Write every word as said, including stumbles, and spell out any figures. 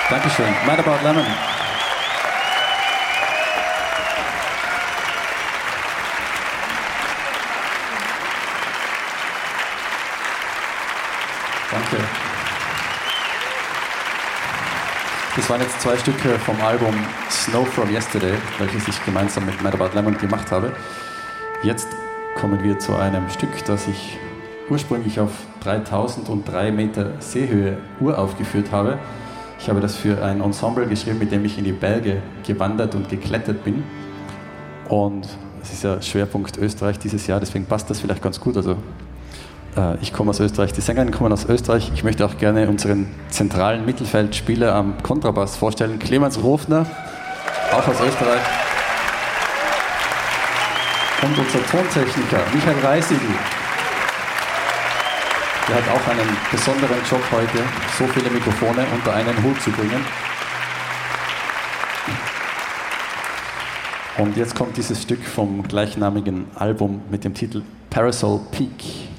Dankeschön. Mad About Lemon. Danke. Das waren jetzt zwei Stücke vom Album Snow From Yesterday, welches ich gemeinsam mit Mad About Lemon gemacht habe. Jetzt kommen wir zu einem Stück, das ich ursprünglich auf dreitausenddrei Meter Seehöhe uraufgeführt habe. Ich habe das für ein Ensemble geschrieben, mit dem ich in die Berge gewandert und geklettert bin. Und es ist ja Schwerpunkt Österreich dieses Jahr, deswegen passt das vielleicht ganz gut. Also äh, ich komme aus Österreich, die Sängerinnen kommen aus Österreich. Ich möchte auch gerne unseren zentralen Mittelfeldspieler am Kontrabass vorstellen, Clemens Rofner, auch aus Österreich. Und unser Tontechniker, Michael Reisigl. Der hat auch einen besonderen Job heute, so viele Mikrofone unter einen Hut zu bringen. Und jetzt kommt dieses Stück vom gleichnamigen Album mit dem Titel Parasol Peak.